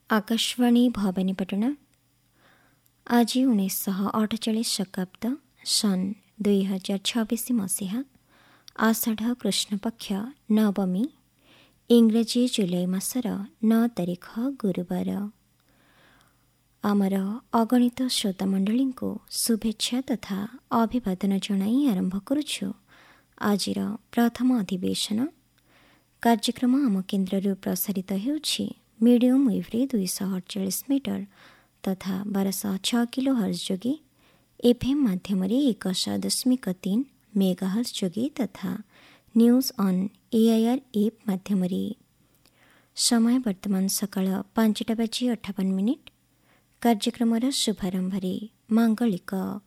ଆକାଶବାଣୀ ଭବାନୀପାଟଣା। ଆଜି 1948 ଶକାବ୍ଦ ସନ୍ 2026 ମସିହା ଆଷାଢ଼ କୃଷ୍ଣପକ୍ଷ ନବମୀ, ଇଂରେଜୀ ଜୁଲାଇ ମାସର 9 ତାରିଖ ଗୁରୁବାର। ଆମର ଅଗଣିତ ଶ୍ରୋତାମଣ୍ଡଳୀଙ୍କୁ ଶୁଭେଚ୍ଛା ତଥା ଅଭିବାଦନ ଜଣାଇ ଆରମ୍ଭ କରୁଛୁ ଆଜିର ପ୍ରଥମ ଅଧିବେଶନ କାର୍ଯ୍ୟକ୍ରମ। ଆମ କେନ୍ଦ୍ରରୁ ପ୍ରସାରିତ ହେଉଛି ମିଡ଼ିୟମ୍ ୱେଭ୍ରେ 248 ମିଟର ତଥା 1206 କିଲୋ ହର୍ଜ ଯୋଗେ, ଏଫ୍ଏମ୍ ମାଧ୍ୟମରେ 107.3 ମେଗା ହର୍ଜ ଯୋଗେ ତଥା ନ୍ୟୁଜ୍ ଅନ୍ AIR ଆପ୍ ମାଧ୍ୟମରେ। ସମୟ ବର୍ତ୍ତମାନ ସକାଳ 5:58 କାର୍ଯ୍ୟକ୍ରମର ଶୁଭାରମ୍ଭରେ ମାଙ୍ଗଳିକ